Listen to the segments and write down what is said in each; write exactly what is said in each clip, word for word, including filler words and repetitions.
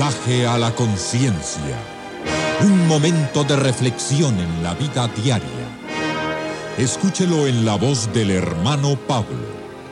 Mensaje a la conciencia. Un momento de reflexión en la vida diaria. Escúchelo en la voz del hermano Pablo.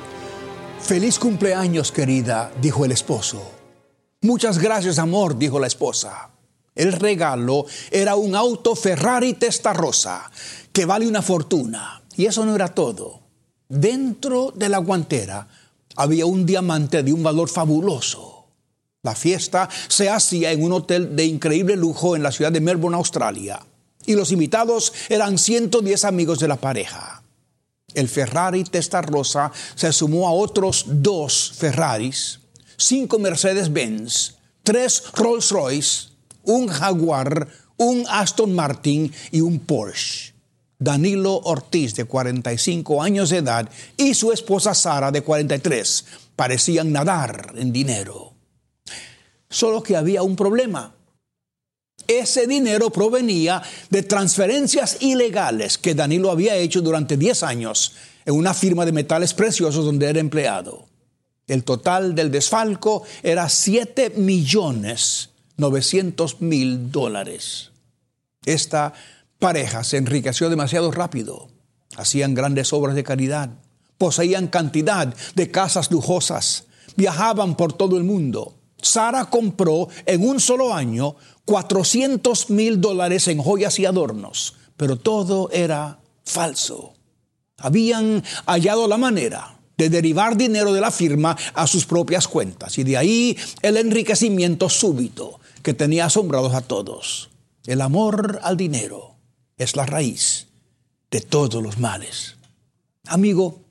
Feliz cumpleaños, querida, dijo el esposo. Muchas gracias, amor, dijo la esposa. El regalo era un auto Ferrari Testarossa que vale una fortuna. Y eso no era todo. Dentro de la guantera había un diamante de un valor fabuloso. La fiesta se hacía en un hotel de increíble lujo en la ciudad de Melbourne, Australia. Y los invitados eran ciento diez amigos de la pareja. El Ferrari Testarossa se sumó a otros dos Ferraris, cinco Mercedes-Benz, tres Rolls-Royce, un Jaguar, un Aston Martin y un Porsche. Danilo Ortiz, de cuarenta y cinco años de edad, y su esposa Sara, de cuarenta y tres, parecían nadar en dinero. Solo que había un problema. Ese dinero provenía de transferencias ilegales que Danilo había hecho durante diez años en una firma de metales preciosos donde era empleado. El total del desfalco era siete millones novecientos mil dólares. Esta pareja se enriqueció demasiado rápido. Hacían grandes obras de caridad, poseían cantidad de casas lujosas, viajaban por todo el mundo. Sara compró en un solo año cuatrocientos mil dólares en joyas y adornos, pero todo era falso. Habían hallado la manera de derivar dinero de la firma a sus propias cuentas, y de ahí el enriquecimiento súbito que tenía asombrados a todos. El amor al dinero es la raíz de todos los males. Amigo,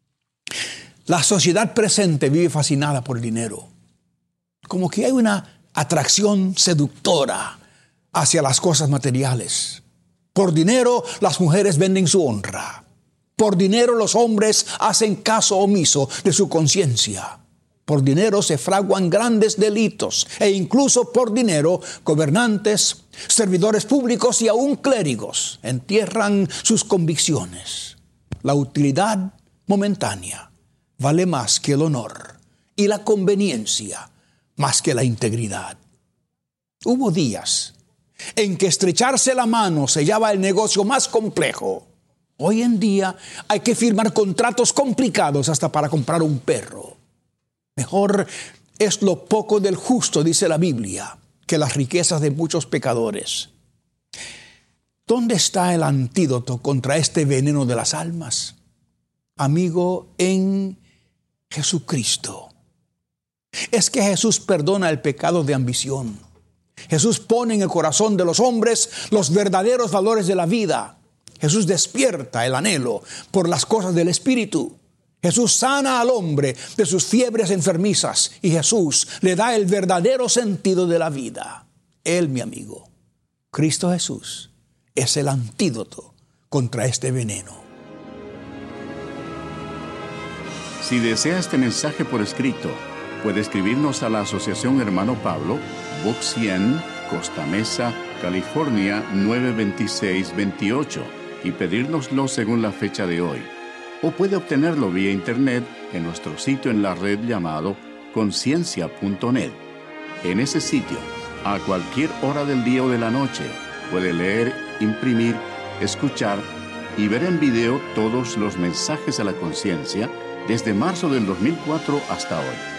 la sociedad presente vive fascinada por el dinero. Como que hay una atracción seductora hacia las cosas materiales. Por dinero, las mujeres venden su honra. Por dinero, los hombres hacen caso omiso de su conciencia. Por dinero se fraguan grandes delitos, e incluso por dinero, gobernantes, servidores públicos y aún clérigos entierran sus convicciones. La utilidad momentánea vale más que el honor, y la conveniencia más que la integridad. Hubo días en que estrecharse la mano sellaba el negocio más complejo. Hoy en día hay que firmar contratos complicados hasta para comprar un perro. Mejor es lo poco del justo, dice la Biblia, que las riquezas de muchos pecadores. ¿Dónde está el antídoto contra este veneno de las almas? Amigo, en Jesucristo. Es que Jesús perdona el pecado de ambición. Jesús pone en el corazón de los hombres los verdaderos valores de la vida. Jesús despierta el anhelo por las cosas del Espíritu. Jesús sana al hombre de sus fiebres enfermizas, y Jesús le da el verdadero sentido de la vida. Él, mi amigo, Cristo Jesús, es el antídoto contra este veneno. Si desea este mensaje por escrito, puede escribirnos a la Asociación Hermano Pablo, Box cien, Costa Mesa, California nueve dos seis dos ocho, y pedírnoslo según la fecha de hoy. O puede obtenerlo vía internet en nuestro sitio en la red llamado conciencia punto net. En ese sitio, a cualquier hora del día o de la noche, puede leer, imprimir, escuchar y ver en video todos los mensajes a la conciencia desde marzo del dos mil cuatro hasta hoy.